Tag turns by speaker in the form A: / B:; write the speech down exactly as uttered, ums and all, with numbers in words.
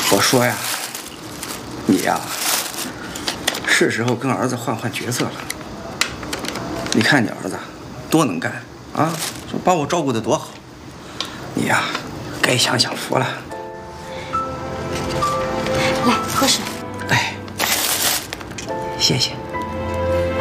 A: 我说呀，你呀，是时候跟儿子换换角色了。你看你儿子多能干啊，说把我照顾得多好。你呀，该享享福了。
B: 来，喝水。
A: 哎，谢谢。